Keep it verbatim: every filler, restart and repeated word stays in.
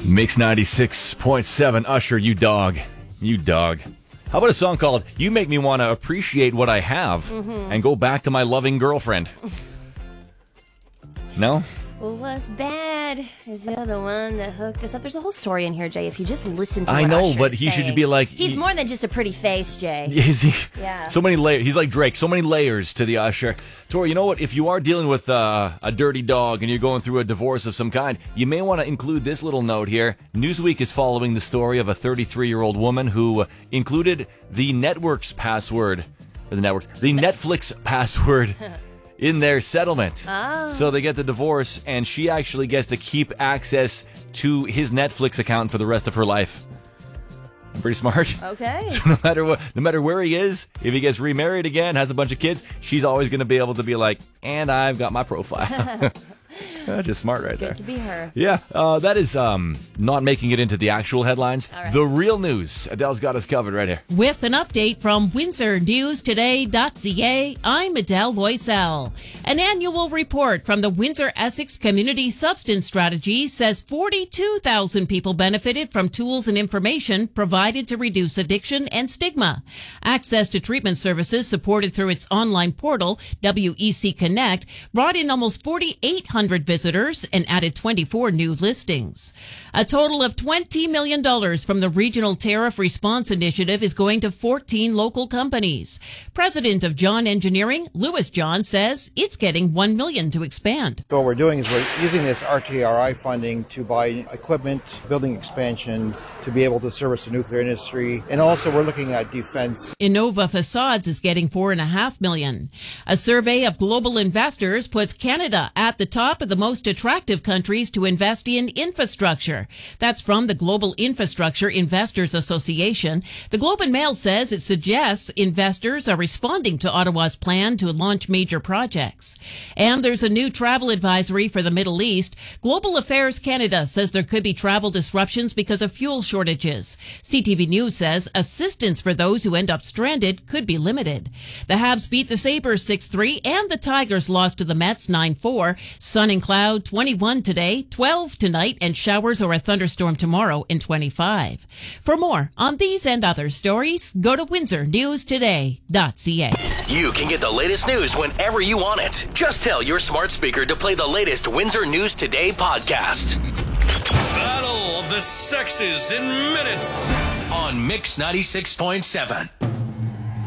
Mix ninety-six point seven. Usher, you dog. You dog. How about a song called You Make Me Want to Appreciate What I Have mm-hmm. and Go Back to My Loving Girlfriend? No? Well, what's bad is the other one that hooked us up. There's a whole story in here, Jay, if you just listen to what I know, Usher but is he saying. should be like... He's he, more than just a pretty face, Jay. Is he? Yeah. So many layers. He's like Drake. So many layers to the Usher. Tori, you know what? If you are dealing with uh, a dirty dog and you're going through a divorce of some kind, you may want to include this little note here. Newsweek is following the story of a thirty-three-year-old woman who included the network's password, or the network, the Netflix password in their settlement. Oh. So they get the divorce, and she actually gets to keep access to his Netflix account for the rest of her life. Pretty smart. Okay. So no matter what, no matter where he is, if he gets remarried again, has a bunch of kids, she's always going to be able to be like, and I've got my profile. Uh, just smart right Good there. to be her. Yeah, uh, that is um, not making it into the actual headlines. All right. The real news. Adele's got us covered right here. With an update from Windsor News Today dot C A, I'm Adele Loisel. An annual report from the Windsor Essex Community Substance Strategy says forty-two thousand people benefited from tools and information provided to reduce addiction and stigma. Access to treatment services supported through its online portal, W E C Connect, brought in almost forty-eight hundred visitors and added twenty-four new listings. A total of twenty million dollars from the Regional Tariff Response Initiative is going to fourteen local companies. President of John Engineering, Louis John, says it's getting one million dollars to expand. So what we're doing is we're using this R T R I funding to buy equipment, building expansion, to be able to service the nuclear industry, and also we're looking at defense. Innova Facades is getting four and a half million. A survey of global investors puts Canada at the top of the most attractive countries to invest in infrastructure. That's from the Global Infrastructure Investors Association. The Globe and Mail says it suggests investors are responding to Ottawa's plan to launch major projects. And there's a new travel advisory for the Middle East. Global Affairs Canada says there could be travel disruptions because of fuel shortages. C T V News says assistance for those who end up stranded could be limited. The Habs beat the Sabres six three and the Tigers lost to the Mets nine four. Sun and cloud, twenty-one today, twelve tonight, and showers or a thunderstorm tomorrow in twenty-five. For more on these and other stories, go to Windsor News Today dot C A. You can get the latest news whenever you want it. Just tell your smart speaker to play the latest Windsor News Today podcast. Battle of the Sexes in minutes on Mix ninety-six point seven.